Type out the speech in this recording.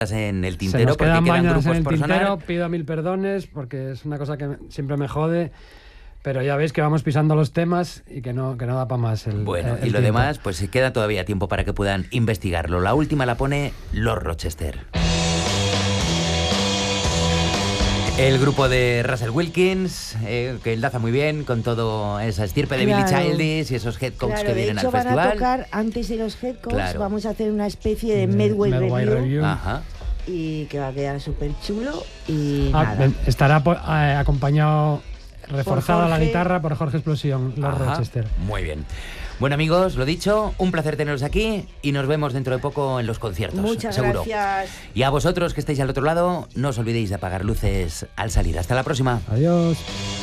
en el Se tintero nos porque quedan quedan mañanas grupos en el por tintero, sonar. pido 1000 perdones porque es una cosa que siempre me jode, pero ya veis que vamos pisando los temas y que no da para más el Bueno, el y lo tiempo. demás, pues se queda todavía tiempo para que puedan investigarlo. La última la pone Los Rochester. El grupo de Russell Wilkins, que enlaza muy bien con todo esa estirpe de Billie Claro. Childish y esos headcoats Claro, que de vienen hecho al van festival. a tocar antes de los Headcoats, Claro. vamos a hacer una especie de Medway Medway Review, Review. Ajá. y que va a quedar súper chulo y nada. Estará acompañado, reforzado a la Jorge. guitarra por Jorge Explosión, Los Ajá. Rochester. Muy bien. Bueno, amigos, lo dicho, un placer teneros aquí y nos vemos dentro de poco en los conciertos. Muchas seguro. gracias. Y a vosotros que estéis al otro lado, no os olvidéis de apagar luces al salir. Hasta la próxima. Adiós.